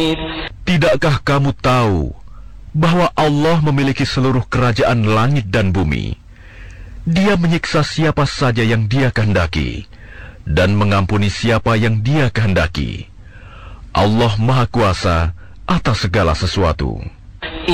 Tidakkah kamu tahu bahwa Allah memiliki seluruh kerajaan langit dan bumi? Dia menyiksa siapa saja yang Dia kehendaki dan mengampuni siapa yang Dia kehendaki. Allah Maha Kuasa atas segala sesuatu.